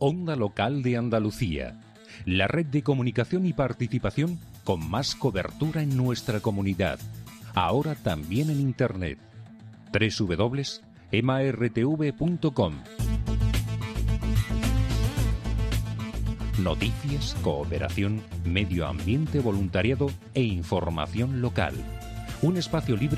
Onda Local de Andalucía, la red de comunicación y participación con más cobertura en nuestra comunidad, ahora también en Internet. www.emartv.com. Noticias, cooperación, medio ambiente, voluntariado e información local. Un espacio libre